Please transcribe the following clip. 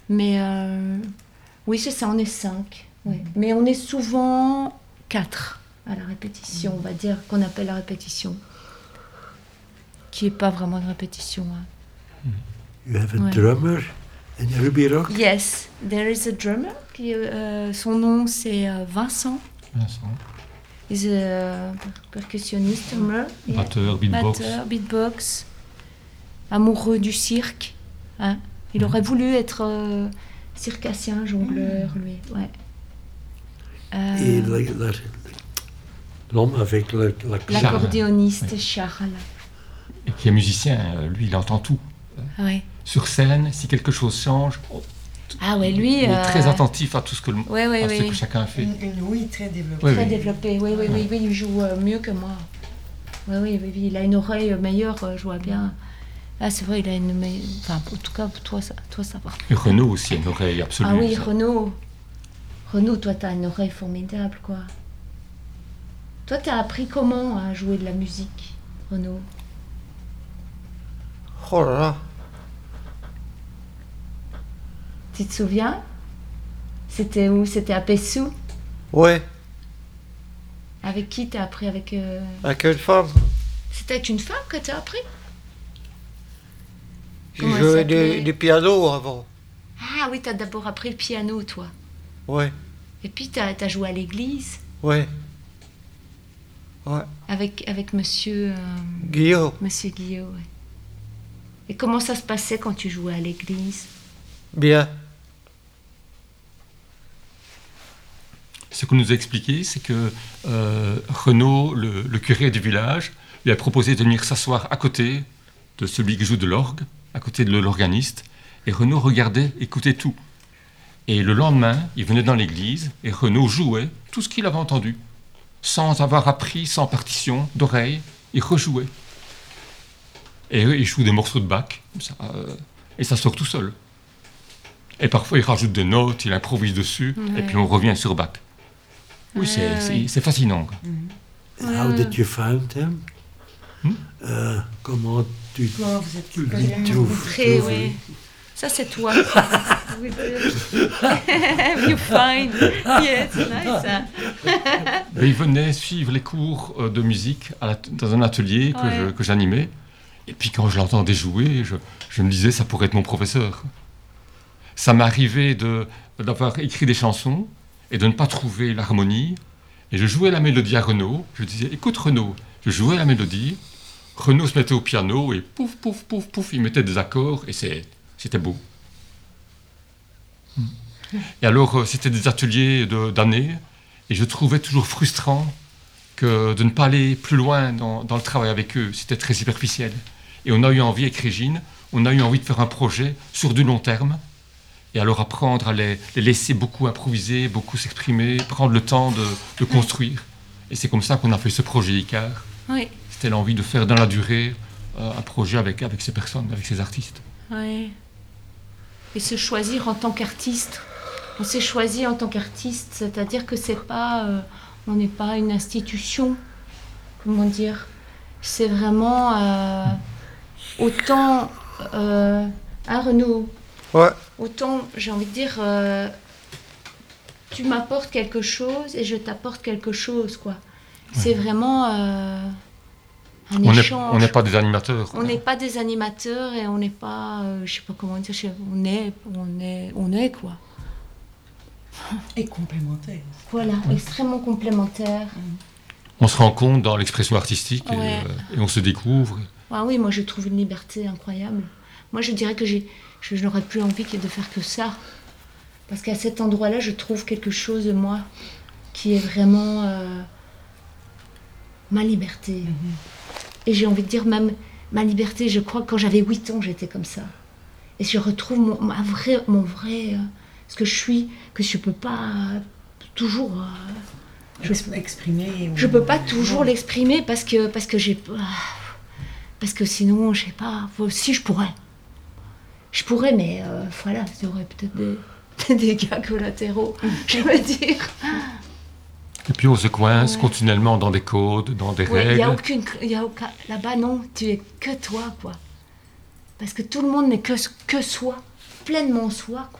Mais oui, c'est ça, on est 5. Ouais. Mais on est souvent 4 à la répétition, on va dire, qu'on appelle la répétition. Qui n'est pas vraiment une répétition. Hein. You have a drummer in Ruby Rock? Yes, there is a drummer. Son nom, c'est Vincent. He's a percussionniste, drummer. Batteur, beatbox. Beatbox. Amoureux du cirque. Hein. Il aurait voulu être circassien, jongleur, lui. Ouais. Et l'homme avec l'accordéoniste Charles. Et qui est musicien, lui, il entend tout. Ouais. Sur scène, si quelque chose change, lui, il est très attentif à tout ce que, ce que chacun fait. Oui, très développé. Très développé, oui, il joue mieux que moi. Oui, il a une oreille meilleure, je vois bien. Ah, c'est vrai, il a une meilleure... Enfin, en tout cas, toi, ça va. Et Renaud aussi a une oreille absolue. Ah oui, Renaud, toi, t'as une oreille formidable, quoi. Toi, t'as appris comment à jouer de la musique, Renaud? Oh là là. Tu te souviens? C'était où? C'était à Pessou? Ouais. Avec qui t'as appris? Avec une femme. C'était avec une femme que t'as appris? J'ai joué du piano avant. Ah oui, t'as d'abord appris le piano, toi. Ouais. Et puis t'as joué à l'église? Ouais. Ouais. Avec monsieur... Guillaume. Monsieur Guillaume, ouais. Et comment ça se passait quand tu jouais à l'église? Bien. Ce qu'on nous a expliqué, c'est que Renaud, le curé du village, lui a proposé de venir s'asseoir à côté de celui qui joue de l'orgue, à côté de l'organiste, et Renaud regardait, écoutait tout. Et le lendemain, il venait dans l'église, et Renaud jouait tout ce qu'il avait entendu, sans avoir appris, sans partition, d'oreille, il rejouait. Et il joue des morceaux de Bach, et ça sort tout seul. Et parfois, il rajoute des notes, il improvise dessus, et puis on revient sur Bach. Oui, c'est fascinant. How did you find him? Comment tu l'as trouvé? Oui. Ça, c'est toi. You find. Yes, nice. Et il venait suivre les cours de musique dans un atelier que j'animais. Et puis quand je l'entendais jouer, je me disais, ça pourrait être mon professeur. Ça m'est arrivé d'avoir écrit des chansons et de ne pas trouver l'harmonie. Et je jouais la mélodie à Renaud. Je disais, écoute Renaud. Je jouais la mélodie. Renaud se mettait au piano et pouf, pouf, pouf, pouf, il mettait des accords et c'était beau. Et alors, c'était des ateliers d'années et je trouvais toujours frustrant de ne pas aller plus loin dans le travail avec eux. C'était très superficiel. Et on a eu envie, avec Régine, de faire un projet sur du long terme. Et alors apprendre à les laisser beaucoup improviser, beaucoup s'exprimer, prendre le temps de construire. Et c'est comme ça qu'on a fait ce projet Icar. Oui. C'était l'envie de faire dans la durée un projet avec ces personnes, avec ces artistes. Oui. Et se choisir en tant qu'artiste. On s'est choisi en tant qu'artiste, c'est-à-dire que c'est pas, on n'est pas une institution. Comment dire? C'est vraiment autant, Renaud. Ouais. Autant, j'ai envie de dire, tu m'apportes quelque chose et je t'apporte quelque chose, quoi. C'est vraiment un échange. On n'est pas des animateurs. On n'est pas des animateurs et on n'est pas, je sais pas comment dire, on est quoi. Et complémentaires. Voilà, extrêmement complémentaires. On se rend compte dans l'expression artistique et on se découvre. Ah oui, moi je trouve une liberté incroyable. Moi je dirais que je n'aurais plus envie de faire que ça. Parce qu'à cet endroit-là, je trouve quelque chose de moi qui est vraiment ma liberté. Et j'ai envie de dire même ma liberté, je crois que quand j'avais 8 ans, j'étais comme ça. Et je retrouve mon vrai ce que je suis, que je ne peux pas toujours... exprimer. Je ne peux pas toujours l'exprimer parce que sinon, je ne sais pas, si je pourrais. Je pourrais, mais voilà, il y aurait peut-être des dégâts collatéraux, je veux dire. Et puis on se coince continuellement dans des codes, dans des règles. Là-bas, non, tu es que toi, quoi. Parce que tout le monde n'est que soi, pleinement soi, quoi.